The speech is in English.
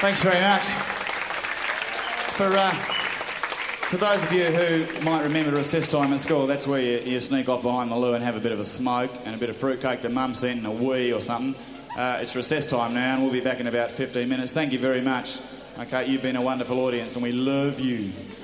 Thanks very much. For those of you who might remember recess time at school, that's where you sneak off behind the loo and have a bit of a smoke and a bit of fruitcake that mum sent and a wee or something. It's recess time now and we'll be back in about 15 minutes. Thank you very much. Okay, you've been a wonderful audience and we love you.